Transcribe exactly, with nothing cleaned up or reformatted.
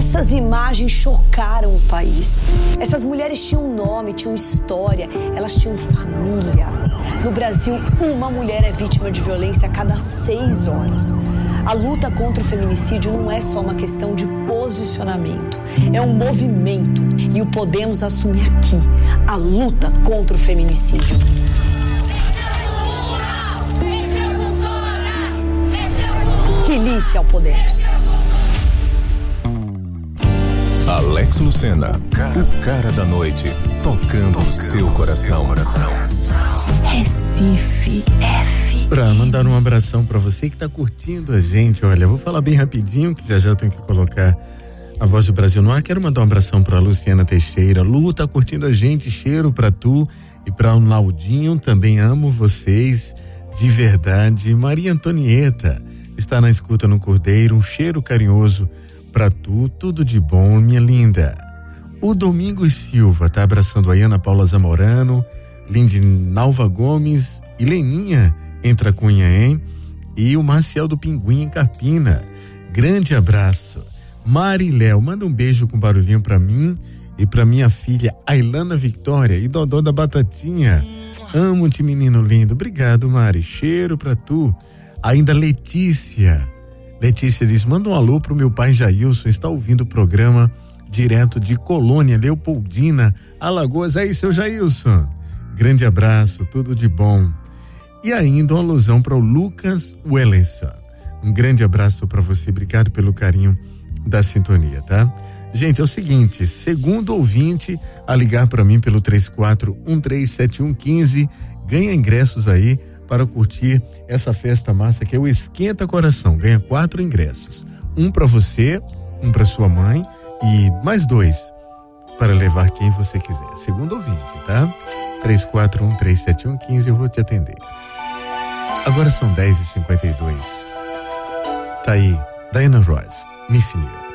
Essas imagens chocaram o país. Essas mulheres tinham nome, tinham história, elas tinham família. No Brasil, uma mulher é vítima de violência a cada seis horas. A luta contra o feminicídio não é só uma questão de posicionamento, é um movimento e o podemos assumir aqui, a luta contra o feminicídio. Felícia ao Podemos. Alex Lucena, o cara da noite, tocando o seu coração. Recife F. Pra mandar um abração pra você que tá curtindo a gente, olha, eu vou falar bem rapidinho, que já já eu tenho que colocar a Voz do Brasil no ar. Quero mandar um abração pra Luciana Teixeira. Lu, tá curtindo a gente, cheiro pra tu e pra o Laudinho, também amo vocês, de verdade. Maria Antonieta está na escuta no Cordeiro, um cheiro carinhoso pra tu, tudo de bom, minha linda. O Domingos Silva tá abraçando a Ana Paula Zamorano, Lindinalva Gomes e Leninha entra Cunha, hein? E o Marcial do Pinguim em Carpina. Grande abraço. Mariléu, manda um beijo com barulhinho pra mim e pra minha filha Ailana Victória e Dodô da Batatinha. Amo-te, menino lindo. Obrigado, Mari. Cheiro pra tu. Ainda Letícia. Letícia diz, manda um alô pro meu pai Jailson, está ouvindo o programa direto de Colônia, Leopoldina, Alagoas. Aí, seu Jailson. Grande abraço, tudo de bom. E ainda uma alusão para o Lucas Welleson. Um grande abraço para você, obrigado pelo carinho da sintonia, tá? Gente, é o seguinte, segundo ouvinte a ligar para mim pelo três quatro um três sete um um cinco, ganha ingressos aí para curtir essa festa massa que é o Esquenta Coração. Ganha quatro ingressos. Um para você, um para sua mãe e mais dois para levar quem você quiser. Segundo ouvinte, tá? três quatro um três sete um um cinco, eu vou te atender. Agora são dez e cinquenta e dois. Tá aí, Diana Ross, Missing You.